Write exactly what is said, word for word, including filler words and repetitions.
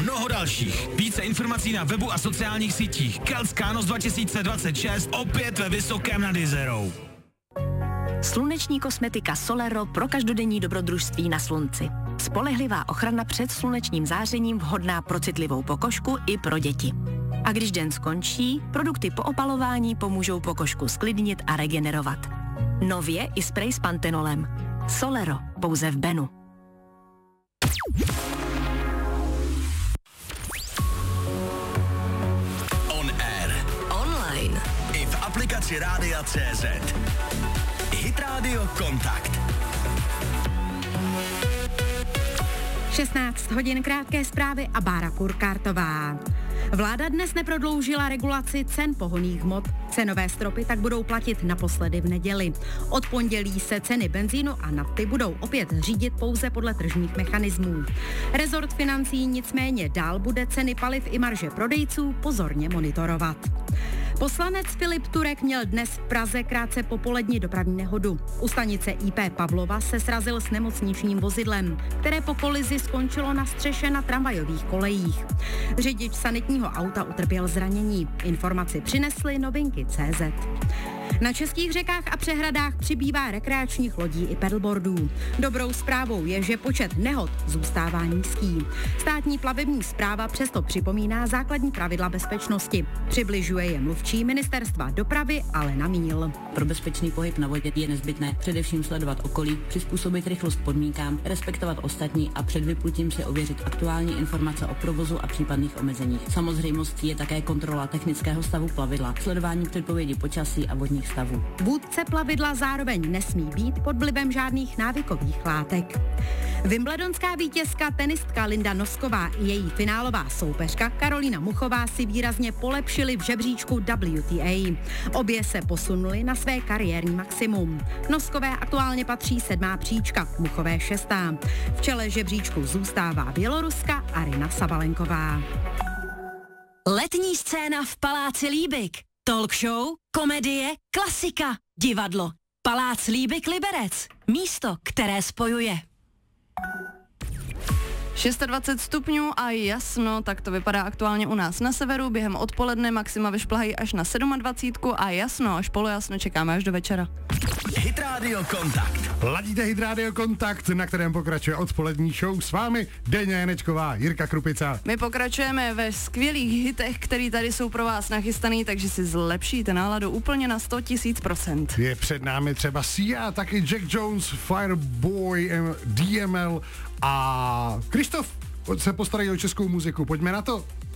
mnoho dalších. Více informací na webu a sociálních sítích. Keltská noc dva tisíce dvacet šest opět ve Vysokém nad Jizerou. Sluneční kosmetika Solero pro každodenní dobrodružství na slunci. Spolehlivá ochrana před slunečním zářením, vhodná pro citlivou pokožku i pro děti. A když den skončí, produkty po opalování pomůžou pokožku sklidnit a regenerovat. Nově i sprej s pantenolem. Solero, pouze v Benu. On air. Online. I v aplikaci Rádia C Z. Hit Radio Kontakt. šestnáct hodin, krátké zprávy a Bára Purkártová. Vláda dnes neprodloužila regulaci cen pohonných hmot. Cenové stropy tak budou platit naposledy v neděli. Od pondělí se ceny benzínu a nafty budou opět řídit pouze podle tržních mechanismů. Rezort financí nicméně dál bude ceny paliv i marže prodejců pozorně monitorovat. Poslanec Filip Turek měl dnes v Praze krátce po poledni dopravní nehodu. U stanice I P Pavlova se srazil s nemocničním vozidlem, které po kolizi skončilo na střeše na tramvajových kolejích. Řidič sanitního auta utrpěl zranění. Informaci přinesly Novinky tečka cé zet. Na českých řekách a přehradách přibývá rekreačních lodí i paddleboardů. Dobrou zprávou je, že počet nehod zůstává nízký. Státní plavební správa přesto připomíná základní pravidla bezpečnosti. Přibližuje je mluvčí ministerstva dopravy Alena Míl. Pro bezpečný pohyb na vodě je nezbytné především sledovat okolí, přizpůsobit rychlost podmínkám, respektovat ostatní a před vyplutím si ověřit aktuální informace o provozu a případných omezeních. Samozřejmostí je také kontrola technického stavu plavidla, sledování předpovědi počasí a vodních stavů. Vůdce plavidla zároveň nesmí být pod vlivem žádných návykových látek. Wimbledonská vítězka tenistka Linda Nosková i její finálová soupeřka Karolína Muchová si výrazně polepšily v žebříčku W T A. Obě se posunuly na své kariérní maximum. Noskové aktuálně patří sedmá příčka, Muchové šestá. V čele žebříčku zůstává Běloruska Arina Sabalenková. Letní scéna v Paláci Líbik. Talk show, komedie, klasika, divadlo. Palác Líbik Liberec. Místo, které spojuje. dvacet šest stupňů a jasno, tak to vypadá aktuálně u nás na severu. Během odpoledne maxima vyšplhají až na dvacet sedm a jasno až polojasno čekáme až do večera. Hit Radio Kontakt. Ladíte Hit Radio Kontakt, na kterém pokračuje odpolední show s vámi Deňa Janečková, Jirka Krupica. My pokračujeme ve skvělých hitech, které tady jsou pro vás nachystaný, takže si zlepšíte náladu úplně na sto tisíc procent. Je před námi třeba Sia, taky Jack Jones, Fireboy, D M L a Krištof se postarají o českou muziku. Pojďme na to.